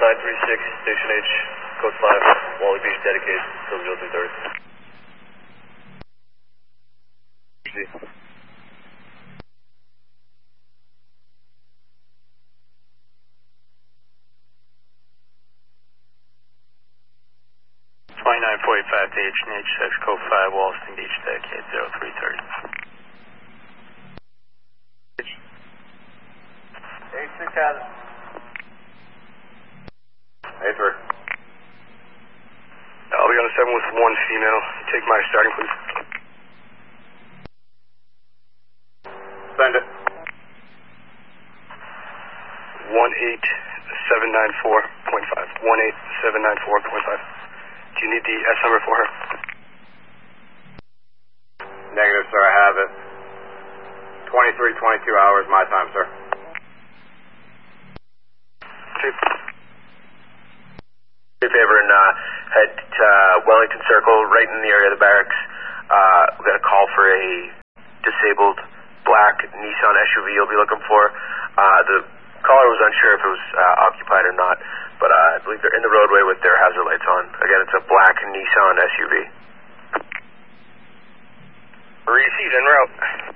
936, Station H, Code 5, Wally Beach, dedicated, Hillsville 230. 2945 to H&H, 6 Code 5, Wallaston Beach, dedicated 0330. H6 has it. A3. I'll be on a 7 with 1 female. Take my starting, please. Send it. 18794.5. 18794.5. Do you need the S number for her? Negative, sir. I have it. 23, 22 hours my time, sir. Okay. Do me a favor and head to Wellington Circle, right in the area of the barracks. We got a call for a disabled black Nissan SUV you'll be looking for. The caller was unsure if it was occupied or not, but I believe they're in the roadway with their hazard lights on. Again, it's a black Nissan SUV. Received en route.